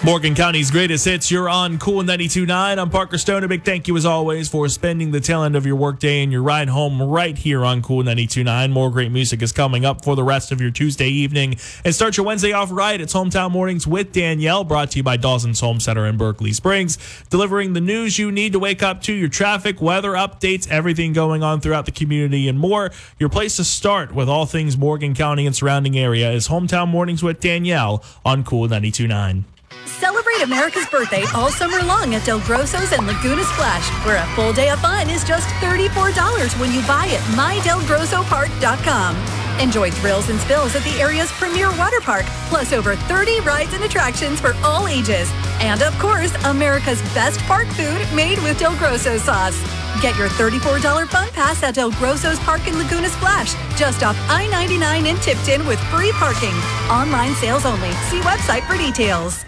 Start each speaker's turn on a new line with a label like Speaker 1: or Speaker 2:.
Speaker 1: Morgan County's greatest hits, you're on Cool 92.9. I'm Parker Stone. A big thank you, as always, for spending the tail end of your workday and your ride home right here on Cool 92.9. More great music is coming up for the rest of your Tuesday evening. And start your Wednesday off right. It's Hometown Mornings with Danielle, brought to you by Dawson's Home Center in Berkeley Springs, delivering the news you need to wake up to, your traffic, weather updates, everything going on throughout the community, and more. Your place to start with all things Morgan County and surrounding area is Hometown Mornings with Danielle on Cool 92.9.
Speaker 2: Celebrate America's birthday all summer long at Del Grosso's and Laguna Splash, where a full day of fun is just $34 when you buy at mydelgrossopark.com. Enjoy thrills and spills at the area's premier water park, plus over 30 rides and attractions for all ages. And of course, America's best park food made with Del Grosso sauce. Get your $34 fun pass at Del Grosso's Park in Laguna Splash, just off I-99 in Tipton with free parking. Online sales only. See website for details.